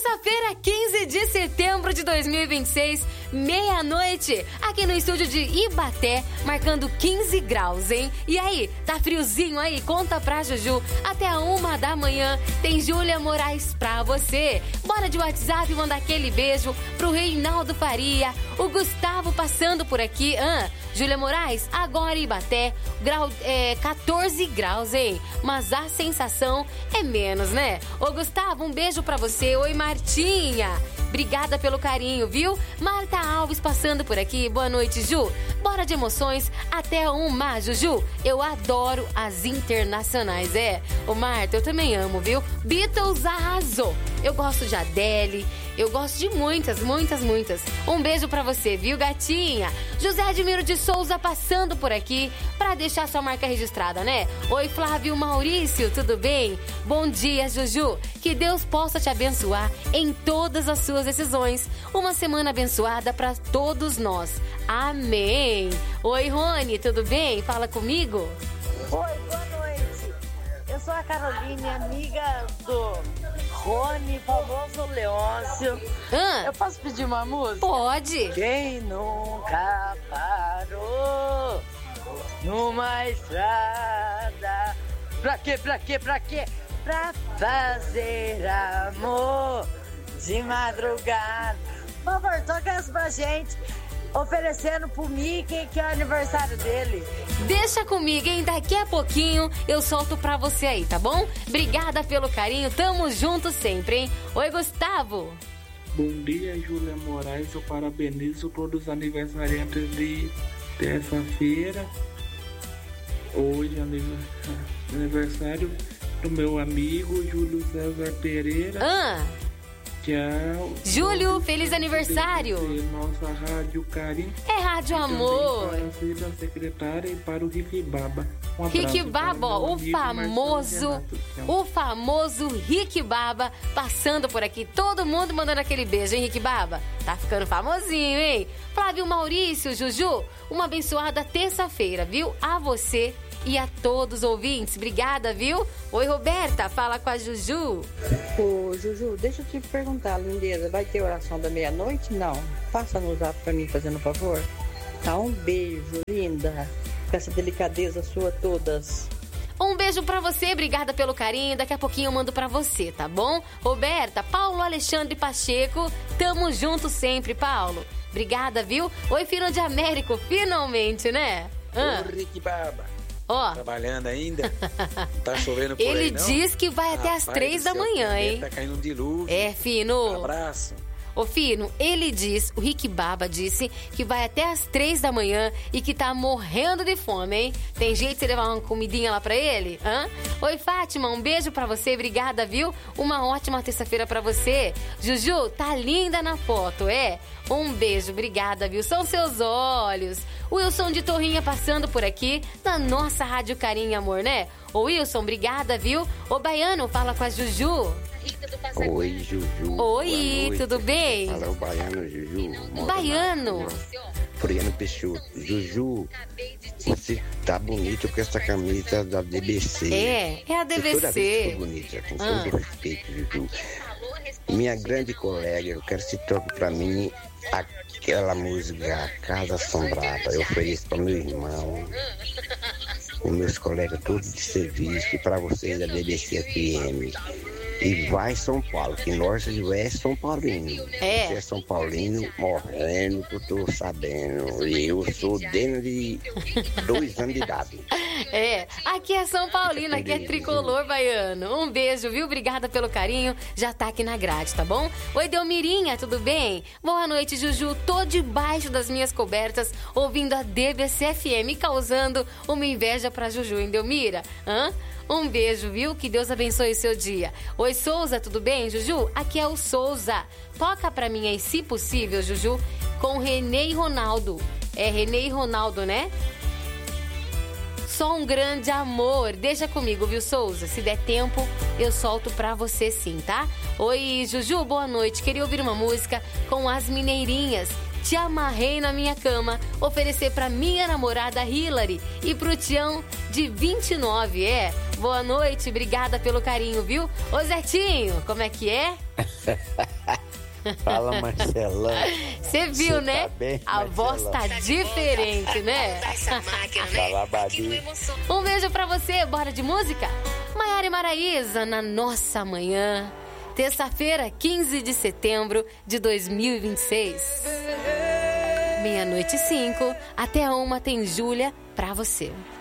Terça-feira, 15 de setembro de 2026, meia-noite, aqui no estúdio de Ibaté, marcando 15 graus, hein? E aí, tá friozinho aí? Conta pra Juju. Até a 1 da manhã tem Júlia Moraes pra você. Bora de WhatsApp mandar aquele beijo pro Reinaldo Faria, o Gustavo passando por aqui. Júlia Moraes, agora em Ibaté, 14 graus, hein? Mas a sensação é menos, né? Ô Gustavo, um beijo pra você. Oi, Martinha. Obrigada pelo carinho, viu? Marta Alves passando por aqui. Boa noite, Ju. Bora de emoções até 1, Juju. Eu adoro as internacionais, Ô, Marta, eu também amo, viu? Beatles arrasou. Eu gosto de Adele. Eu gosto de muitas. Um beijo pra você, viu, gatinha? José Admiro de Souza passando por aqui pra deixar sua marca registrada, né? Oi, Flávio Maurício, tudo bem? Bom dia, Juju. Que Deus possa te abençoar em todas as suas decisões. Uma semana abençoada pra todos nós. Amém. Oi, Rony, tudo bem? Fala comigo. Oi, boa noite. Eu sou a Caroline, amiga do Rony, famoso Leôncio. Eu posso pedir uma música? Pode. Quem nunca parou numa estrada? Pra quê? Pra fazer amor de madrugada. Por favor, toca essa pra gente. Oferecendo pro Mickey, que é o aniversário dele. Deixa comigo, hein? Daqui a pouquinho eu solto pra você aí, tá bom? Obrigada pelo carinho, tamo junto sempre, hein? Oi, Gustavo. Bom dia, Júlia Moraes. Eu parabenizo todos os aniversariantes de terça-feira. Hoje é aniversário do meu amigo Júlio César Pereira. Tchau. Júlio, feliz aniversário. Nossa Rádio Carinho. É Rádio Amor. Para a filha secretária e para o Rick Baba. Rick Baba, o famoso Rick Baba passando por aqui. Todo mundo mandando aquele beijo, hein, Rick Baba? Tá ficando famosinho, hein? Flávio Maurício, Juju, uma abençoada terça-feira, viu? A você e a todos os ouvintes. Obrigada, viu? Oi, Roberta, fala com a Juju. Ô, Juju, deixa eu te perguntar, lindeza, vai ter oração da meia-noite? Não. Passa no zap pra mim, fazendo um favor. Tá, um beijo, linda. Com essa delicadeza sua todas. Um beijo pra você, obrigada pelo carinho. Daqui a pouquinho eu mando pra você, tá bom? Roberta, Paulo Alexandre Pacheco, tamo junto sempre, Paulo. Obrigada, viu? Oi, filho de Américo, finalmente, né? Ô, Rick Baba. Trabalhando ainda? Tá chovendo por ele aí, não? Diz que vai até as 3 da manhã, hein? Tá caindo um dilúvio. Fino. Abraço. Ô, Fino, o Rick Baba disse que vai até as 3 da manhã e que tá morrendo de fome, hein? Tem jeito de você levar uma comidinha lá pra ele? Oi, Fátima, um beijo pra você, obrigada, viu? Uma ótima terça-feira pra você. Juju, tá linda na foto, Um beijo, obrigada, viu? São seus olhos. Wilson de Torrinha passando por aqui na nossa Rádio Carinho Amor, né? Ô, Wilson, obrigada, viu? Ô, Baiano, fala com a Juju. Oi, Juju. Oi, tudo bem? Fala o Baiano, Juju. Baiano. Floriano Peixoto. Juju, você tá bonito com essa camisa da DBC. É a DBC. Toda vez que tô bonita, com todo respeito, Juju. Minha grande colega, eu quero que você toque pra mim aquela música Casa Assombrada. Eu ofereço pra meu irmão, os meus colegas todos de serviço e pra vocês da DBC FM. E vai São Paulo, que nós é São Paulino. Você é São Paulino morrendo, que eu tô sabendo. E eu sou dentro de 2 anos de idade. Aqui é São Paulino, aqui é tricolor, Baiano. Um beijo, viu? Obrigada pelo carinho. Já tá aqui na grade, tá bom? Oi, Delmirinha, tudo bem? Boa noite, Juju. Tô debaixo das minhas cobertas, ouvindo a DBC FM, causando uma inveja pra Juju, hein, Delmira? Um beijo, viu? Que Deus abençoe o seu dia. Oi, Souza, tudo bem, Juju? Aqui é o Souza. Toca pra mim aí, se possível, Juju, com Renê e Ronaldo. É Renê e Ronaldo, né? Só um grande amor. Deixa comigo, viu, Souza? Se der tempo, eu solto pra você sim, tá? Oi, Juju, boa noite. Queria ouvir uma música com As Mineirinhas. Te amarrei na minha cama. Oferecer pra minha namorada Hilary e pro Tião de 29, Boa noite, obrigada pelo carinho, viu? Ô, Zetinho, como é que é? Fala, Marcelão. Você viu, né? Tá bem, a voz tá diferente, né? Fala, Babi. Um beijo pra você, bora de música? Maiara e Maraísa, na nossa manhã. Terça-feira, 15 de setembro de 2026. 00:05, até 1 tem Júlia pra você.